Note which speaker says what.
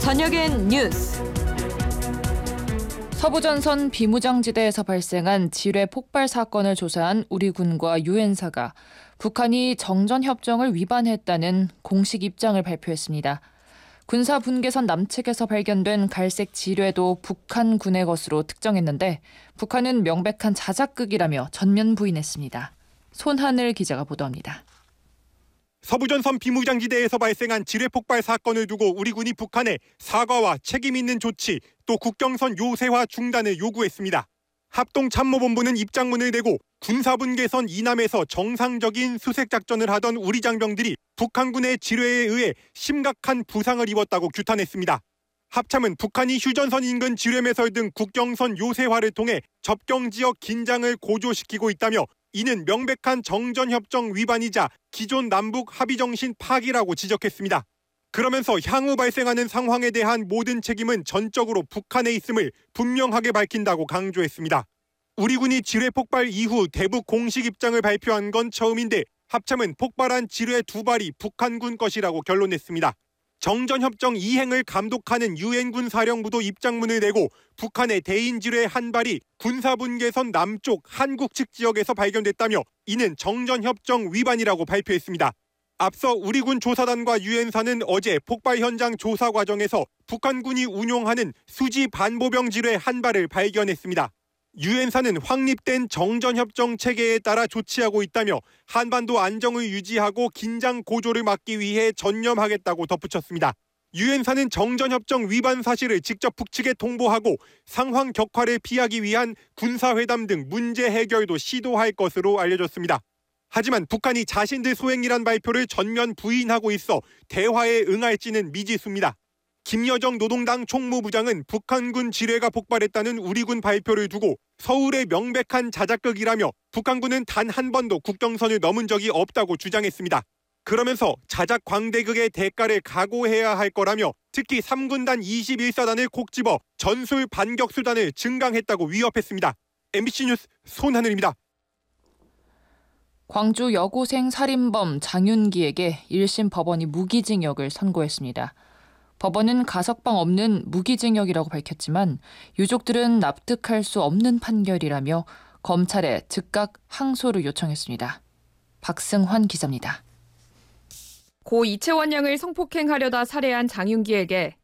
Speaker 1: 저녁엔 뉴스. 서부전선 비무장지대에서 발생한 지뢰 폭발 사건을 조사한 우리 군과 유엔사가 북한이 정전협정을 위반했다는 공식 입장을 발표했습니다. 군사 분계선 남측에서 발견된 갈색 지뢰도 북한군의 것으로 특정했는데 북한은 명백한 자작극이라며 전면 부인했습니다. 손하늘 기자가 보도합니다.
Speaker 2: 서부전선 비무장지대에서 발생한 지뢰 폭발 사건을 두고 우리 군이 북한에 사과와 책임 있는 조치, 또 국경선 요새화 중단을 요구했습니다. 합동참모본부는 입장문을 내고 군사분계선 이남에서 정상적인 수색작전을 하던 우리 장병들이 북한군의 지뢰에 의해 심각한 부상을 입었다고 규탄했습니다. 합참은 북한이 휴전선 인근 지뢰매설 등 국경선 요새화를 통해 접경지역 긴장을 고조시키고 있다며 이는 명백한 정전협정 위반이자 기존 남북 합의정신 파기라고 지적했습니다. 그러면서 향후 발생하는 상황에 대한 모든 책임은 전적으로 북한에 있음을 분명하게 밝힌다고 강조했습니다. 우리 군이 지뢰 폭발 이후 대북 공식 입장을 발표한 건 처음인데 합참은 폭발한 지뢰 2발이 북한군 것이라고 결론냈습니다. 정전협정 이행을 감독하는 유엔군 사령부도 입장문을 내고 북한의 대인지뢰 1발이 군사분계선 남쪽 한국 측 지역에서 발견됐다며 이는 정전협정 위반이라고 발표했습니다. 앞서 우리 군 조사단과 유엔사는 어제 폭발 현장 조사 과정에서 북한군이 운용하는 수지 반보병 지뢰 1발을 발견했습니다. 유엔사는 확립된 정전협정 체계에 따라 조치하고 있다며 한반도 안정을 유지하고 긴장 고조를 막기 위해 전념하겠다고 덧붙였습니다. 유엔사는 정전협정 위반 사실을 직접 북측에 통보하고 상황 격화를 피하기 위한 군사회담 등 문제 해결도 시도할 것으로 알려졌습니다. 하지만 북한이 자신들 소행이란 발표를 전면 부인하고 있어 대화에 응할지는 미지수입니다. 김여정 노동당 총무부장은 북한군 지뢰가 폭발했다는 우리 군 발표를 두고 서울의 명백한 자작극이라며 북한군은 단 한 번도 국경선을 넘은 적이 없다고 주장했습니다. 그러면서 자작 광대극의 대가를 각오해야 할 거라며 특히 3군단 21사단을 콕 집어 전술 반격 수단을 증강했다고 위협했습니다. MBC 뉴스 손하늘입니다.
Speaker 1: 광주 여고생 살인범 장윤기에게 1심 법원이 무기징역을 선고했습니다. 법원은 가석방 없는 무기징역이라고 밝혔지만 유족들은 납득할 수 없는 판결이라며 검찰에 즉각 항소를 요청했습니다. 박승환 기자입니다.
Speaker 3: 고 이채원 양을 성폭행하려다 살해한 장윤기에게